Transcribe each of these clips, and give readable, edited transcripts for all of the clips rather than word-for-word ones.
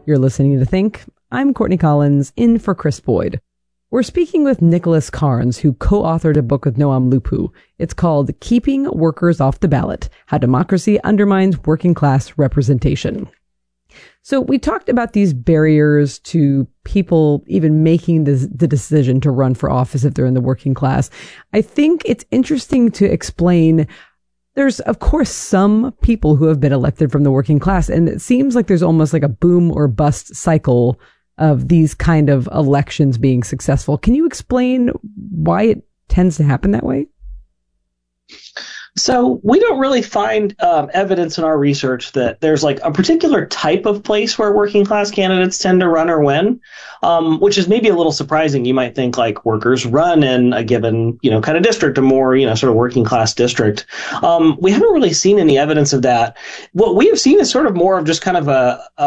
You're listening to Think. I'm Courtney Collins, in for Chris Boyd. We're speaking with Nicholas Carnes, who co-authored a book with Noam Lupu. It's called Keeping Workers Off the Ballot: How Democracy Undermines Working Class Representation. So we talked about these barriers to people even making the decision to run for office if they're in the working class. I think it's interesting to explain. There's, of course, some people who have been elected from the working class, and it seems like there's almost like a boom or bust cycle of these kind of elections being successful. Can you explain why it tends to happen that way? So we don't really find evidence in our research that there's like a particular type of place where working class candidates tend to run or win, which is maybe a little surprising. You might think like workers run in a given, kind of district, a more, sort of working class district. We haven't really seen any evidence of that. What we have seen is sort of more of just kind of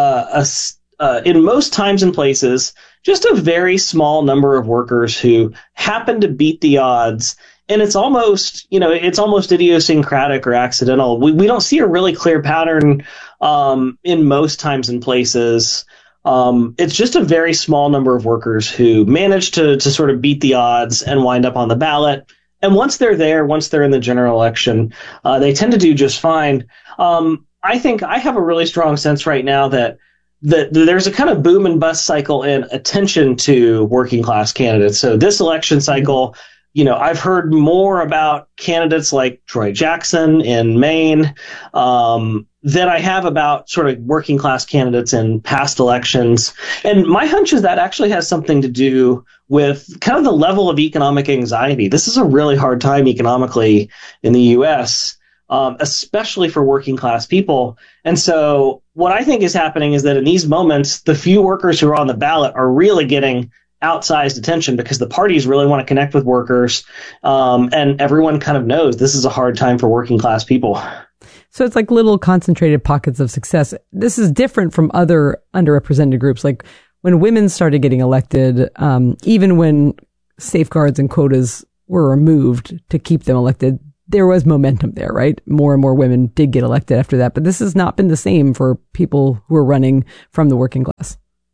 in most times and places, just a very small number of workers who happen to beat the odds. And it's almost idiosyncratic or accidental. We don't see a really clear pattern in most times and places. It's just a very small number of workers who manage to sort of beat the odds and wind up on the ballot. And once they're there, once they're in the general election, they tend to do just fine. I think I have a really strong sense right now that there's a kind of boom and bust cycle in attention to working class candidates. So this election cycle, I've heard more about candidates like Troy Jackson in Maine than I have about sort of working class candidates in past elections. And my hunch is that actually has something to do with kind of the level of economic anxiety. This is a really hard time economically in the U.S., especially for working class people. And so what I think is happening is that in these moments, the few workers who are on the ballot are really getting outsized attention because the parties really want to connect with workers. And everyone kind of knows this is a hard time for working class people. So it's like little concentrated pockets of success. This is different from other underrepresented groups. Like when women started getting elected, even when safeguards and quotas were removed to keep them elected, there was momentum there, right? More and more women did get elected after that. But this has not been the same for people who are running from the working class.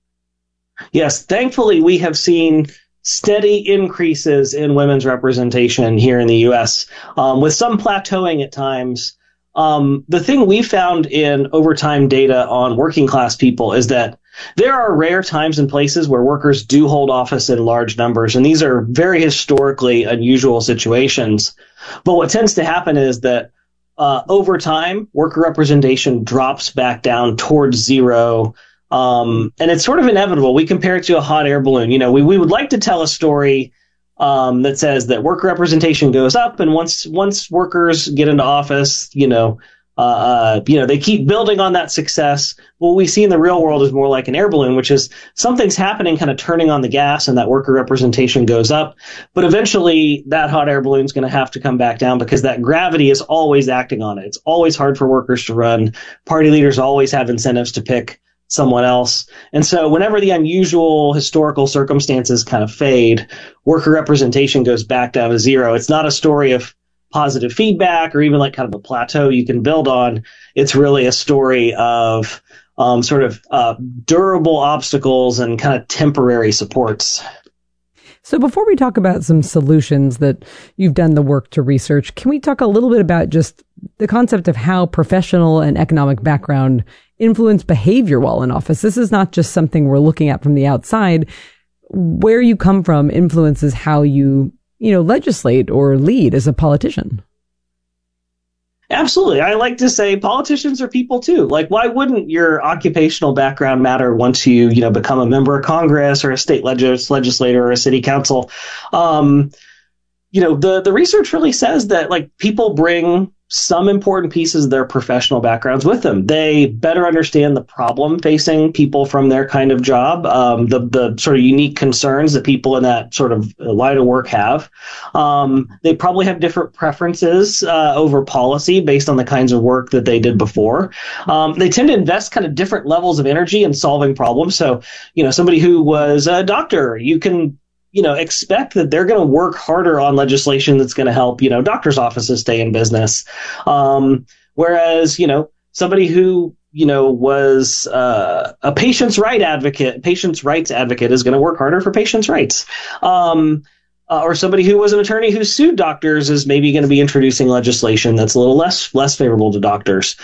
Yes, thankfully, we have seen steady increases in women's representation here in the U.S., with some plateauing at times. The thing we found in overtime data on working class people is that there are rare times and places where workers do hold office in large numbers, and these are very historically unusual situations. But what tends to happen is that over time, worker representation drops back down towards zero. And it's sort of inevitable. We compare it to a hot air balloon. We would like to tell a story that says that worker representation goes up, and once workers get into office, they keep building on that success. What we see in the real world is more like an air balloon, which is something's happening, kind of turning on the gas, and that worker representation goes up. But eventually, that hot air balloon is going to have to come back down because that gravity is always acting on it. It's always hard for workers to run. Party leaders always have incentives to pick someone else. And so whenever the unusual historical circumstances kind of fade, worker representation goes back down to zero. It's not a story of positive feedback or even like kind of a plateau you can build on. It's really a story of durable obstacles and kind of temporary supports. So before we talk about some solutions that you've done the work to research, can we talk a little bit about just the concept of how professional and economic background influence behavior while in office? This is not just something we're looking at from the outside. Where you come from influences how you legislate or lead as a politician. Absolutely. I like to say politicians are people too. Like, why wouldn't your occupational background matter once you, become a member of Congress or a state legislator or a city council? The research really says that like people bring some important pieces of their professional backgrounds with them. They better understand the problem facing people from their kind of job, the sort of unique concerns that people in that sort of line of work have. They probably have different preferences over policy based on the kinds of work that they did before. They tend to invest kind of different levels of energy in solving problems. So, somebody who was a doctor, you can expect that they're going to work harder on legislation that's going to help, doctors' offices stay in business. Whereas, somebody who was a patient's rights advocate is going to work harder for patients' rights. Or somebody who was an attorney who sued doctors is maybe going to be introducing legislation that's a little less favorable to doctors.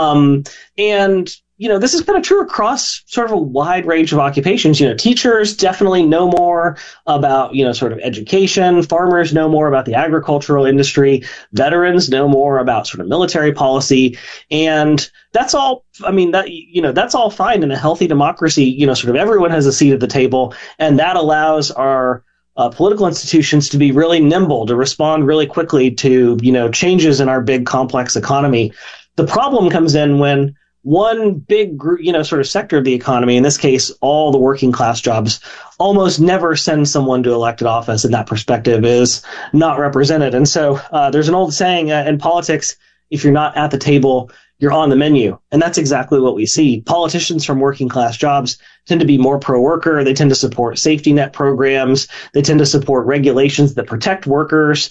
This is kind of true across sort of a wide range of occupations. Teachers definitely know more about, sort of education. Farmers know more about the agricultural industry. Veterans know more about sort of military policy. And that's all, that's all fine in a healthy democracy. Sort of everyone has a seat at the table, and that allows our political institutions to be really nimble, to respond really quickly to, changes in our big complex economy. The problem comes in when one big group, sort of sector of the economy, in this case, all the working class jobs, almost never send someone to elected office, and that perspective is not represented. And so there's an old saying in politics, if you're not at the table, you're on the menu. And that's exactly what we see. Politicians from working class jobs tend to be more pro-worker. They tend to support safety net programs. They tend to support regulations that protect workers.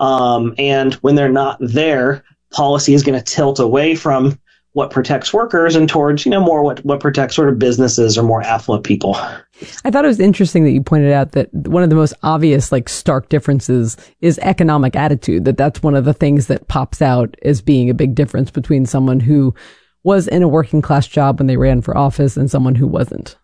And when they're not there, policy is going to tilt away from what protects workers and towards, more what protects sort of businesses or more affluent people. I thought it was interesting that you pointed out that one of the most obvious, stark differences is economic attitude, that's one of the things that pops out as being a big difference between someone who was in a working class job when they ran for office and someone who wasn't.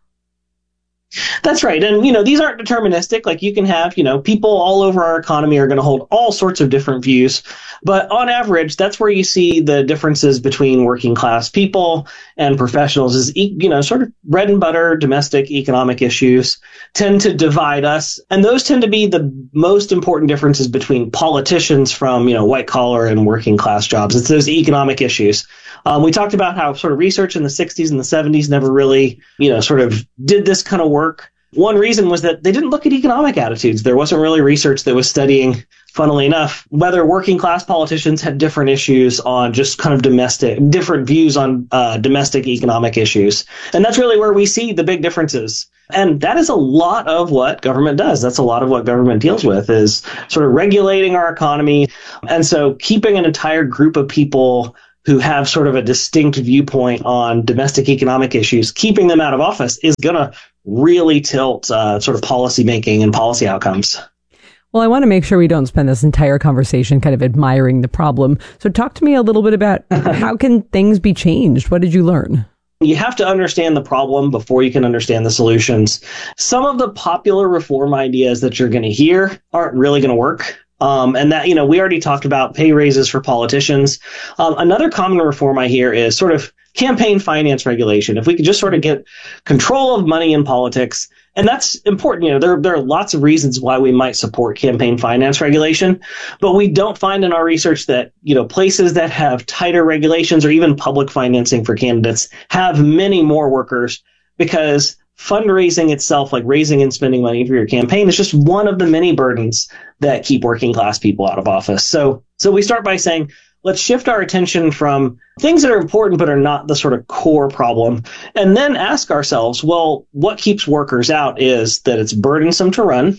That's right. And, these aren't deterministic. You can have, people all over our economy are going to hold all sorts of different views. But on average, that's where you see the differences between working class people and professionals is, sort of bread and butter domestic economic issues tend to divide us. And those tend to be the most important differences between politicians from, white collar and working class jobs. It's those economic issues. We talked about how sort of research in the 60s and the 70s never really, sort of did this kind of work. One reason was that they didn't look at economic attitudes. There wasn't really research that was studying, funnily enough, whether working class politicians had different issues on just kind of different views on domestic economic issues. And that's really where we see the big differences. And that is a lot of what government does. That's a lot of what government deals with, is sort of regulating our economy. And so keeping an entire group of people who have sort of a distinct viewpoint on domestic economic issues, keeping them out of office is going to really tilt sort of policy making and policy outcomes. Well, I want to make sure we don't spend this entire conversation kind of admiring the problem. So talk to me a little bit about how can things be changed? What did you learn? You have to understand the problem before you can understand the solutions. Some of the popular reform ideas that you're going to hear aren't really going to work. And that, we already talked about pay raises for politicians. Another common reform I hear is sort of campaign finance regulation. If we could just sort of get control of money in politics, and that's important. There are lots of reasons why we might support campaign finance regulation, but we don't find in our research that, places that have tighter regulations or even public financing for candidates have many more workers, because fundraising itself, like raising and spending money for your campaign, is just one of the many burdens that keep working class people out of office. So we start by saying, let's shift our attention from things that are important but are not the sort of core problem, and then ask ourselves, well, what keeps workers out is that it's burdensome to run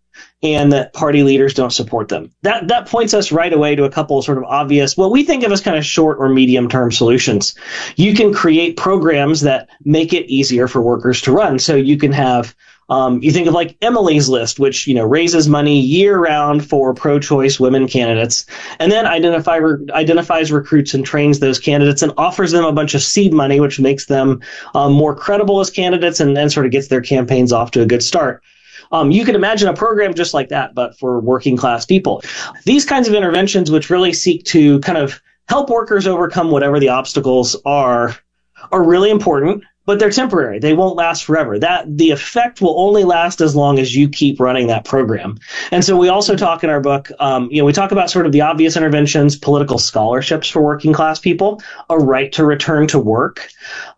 and that party leaders don't support them. That points us right away to a couple of sort of obvious, what we think of as kind of short or medium term solutions. You can create programs that make it easier for workers to run. So you can have, you think of like Emily's List, which, raises money year round for pro-choice women candidates, and then identifies recruits and trains those candidates and offers them a bunch of seed money, which makes them more credible as candidates and sort of gets their campaigns off to a good start. You can imagine a program just like that, but for working class people. These kinds of interventions, which really seek to kind of help workers overcome whatever the obstacles are really important, but they're temporary. They won't last forever. The effect will only last as long as you keep running that program. And so we also talk in our book, we talk about sort of the obvious interventions, political scholarships for working class people, a right to return to work,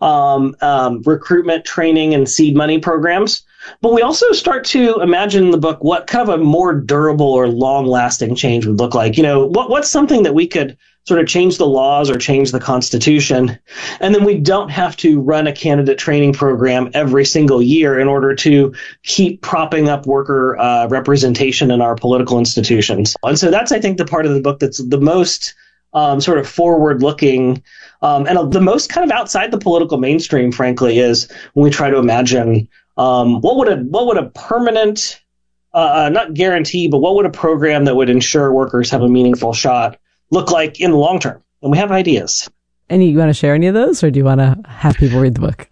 recruitment, training, and seed money programs. But we also start to imagine in the book what kind of a more durable or long-lasting change would look like. What's something that we could sort of change the laws or change the Constitution, and then we don't have to run a candidate training program every single year in order to keep propping up worker representation in our political institutions. And so that's, I think, the part of the book that's the most sort of forward-looking. And the most kind of outside the political mainstream, frankly, is when we try to imagine what would a permanent, not guarantee, but what would a program that would ensure workers have a meaningful shot look like in the long term? And we have ideas. And you want to share any of those, or do you want to have people read the book?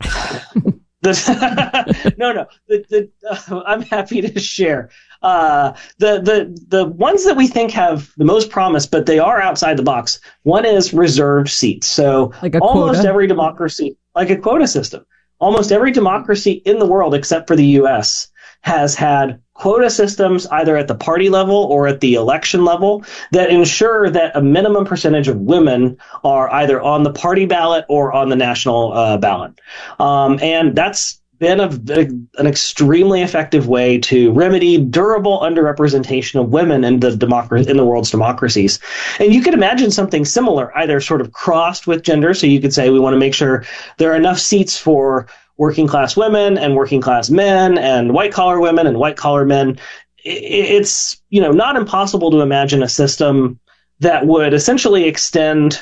No. I'm happy to share. The ones that we think have the most promise, but they are outside the box. One is reserved seats. So like a almost quota? Every democracy, like a quota system, almost every democracy in the world, except for the U.S., has had quota systems either at the party level or at the election level that ensure that a minimum percentage of women are either on the party ballot or on the national ballot. And that's been an extremely effective way to remedy durable underrepresentation of women in the world's democracies. And you could imagine something similar, either sort of crossed with gender. So you could say we want to make sure there are enough seats for working class women and working class men and white collar women and white collar men. It's, not impossible to imagine a system that would essentially extend,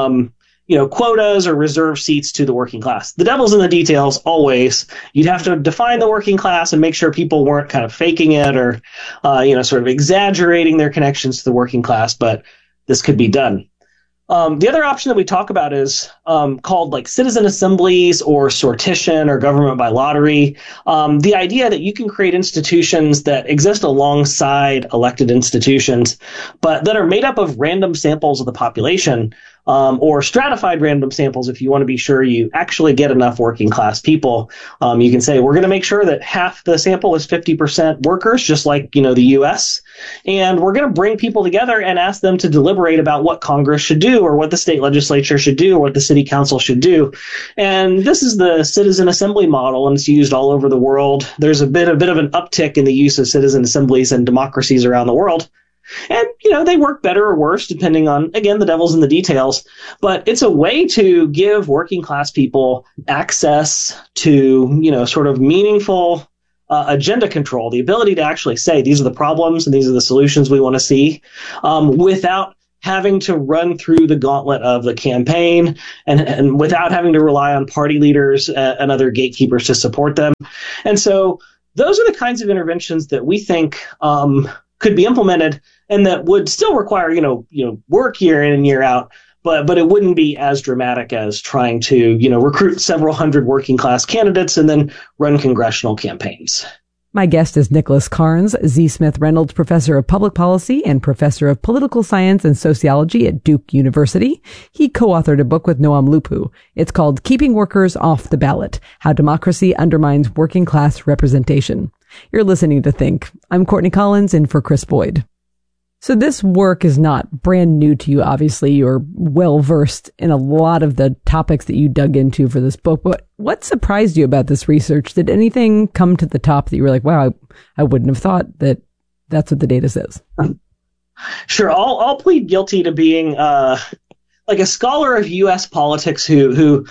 quotas or reserve seats to the working class. The devil's in the details always. You'd have to define the working class and make sure people weren't kind of faking it or, sort of exaggerating their connections to the working class, but this could be done. The other option that we talk about is called like citizen assemblies or sortition or government by lottery. The idea that you can create institutions that exist alongside elected institutions, but that are made up of random samples of the population, or stratified random samples if you want to be sure you actually get enough working class people. You can say, we're going to make sure that half the sample is 50% workers, just like, the U.S. And we're going to bring people together and ask them to deliberate about what Congress should do or what the state legislature should do or what the city council should do. And this is the citizen assembly model, and it's used all over the world. There's a bit of an uptick in the use of citizen assemblies and democracies around the world. And, they work better or worse depending on, again, the devil's in the details. But it's a way to give working class people access to, sort of meaningful agenda control, the ability to actually say these are the problems and these are the solutions we want to see, without having to run through the gauntlet of the campaign and without having to rely on party leaders and other gatekeepers to support them. And so those are the kinds of interventions that we think could be implemented and that would still require, work year in and year out, but it wouldn't be as dramatic as trying to, recruit several hundred working class candidates and then run congressional campaigns. My guest is Nicholas Carnes, Z. Smith Reynolds Professor of Public Policy and Professor of Political Science and Sociology at Duke University. He co-authored a book with Noam Lupu. It's called Keeping Workers Off the Ballot: How Democracy Undermines Working Class Representation. You're listening to Think. I'm Courtney Collins, in for Chris Boyd. So this work is not brand new to you. Obviously, you're well-versed in a lot of the topics that you dug into for this book. But what surprised you about this research? Did anything come to the top that you were like, wow, I wouldn't have thought that that's what the data says? Sure. I'll plead guilty to being like a scholar of U.S. politics who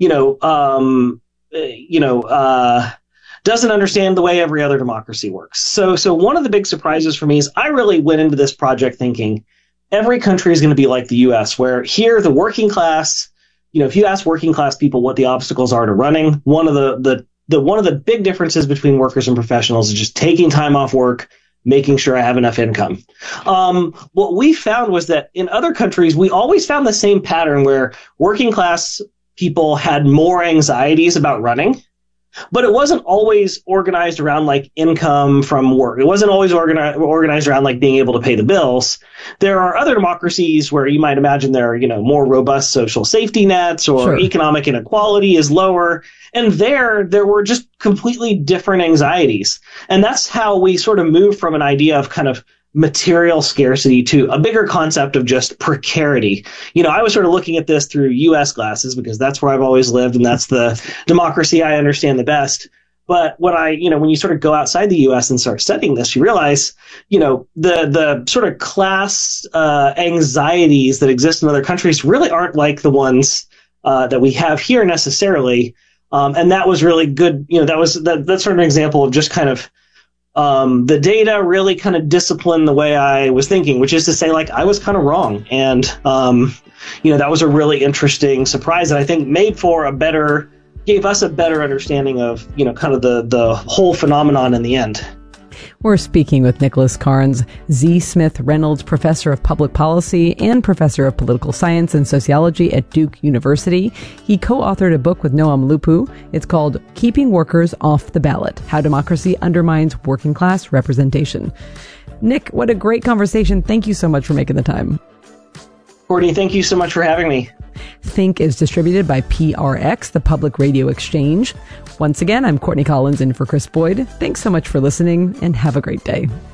doesn't understand the way every other democracy works. So one of the big surprises for me is I really went into this project thinking every country is going to be like the U.S., where here the working class, if you ask working class people what the obstacles are to running, one of the big differences between workers and professionals is just taking time off work, making sure I have enough income. What we found was that in other countries, we always found the same pattern where working class people had more anxieties about running. But it wasn't always organized around like income from work. It wasn't always organized around like being able to pay the bills. There are other democracies where you might imagine there are, more robust social safety nets or Sure. Economic inequality is lower. And there were just completely different anxieties. And that's how we sort of moved from an idea of kind of material scarcity to a bigger concept of just precarity. I was sort of looking at this through U.S. glasses because that's where I've always lived and that's the democracy I understand the best. But when you sort of go outside the U.S. and start studying this, you realize, the sort of class anxieties that exist in other countries really aren't like the ones that we have here necessarily. And that was really good. That's sort of an example of just kind of the data really kind of disciplined the way I was thinking, which is to say, like, I was kind of wrong. And, that was a really interesting surprise that I think gave us a better understanding of, kind of the whole phenomenon in the end. We're speaking with Nicholas Carnes, Z. Smith Reynolds Professor of Public Policy and Professor of Political Science and Sociology at Duke University. He co-authored a book with Noam Lupu. It's called Keeping Workers Off the Ballot: How Democracy Undermines Working Class Representation. Nick, what a great conversation. Thank you so much for making the time. Courtney, thank you so much for having me. Think is distributed by PRX, the Public Radio Exchange. Once again, I'm Courtney Collins in for Chris Boyd. Thanks so much for listening, and have a great day.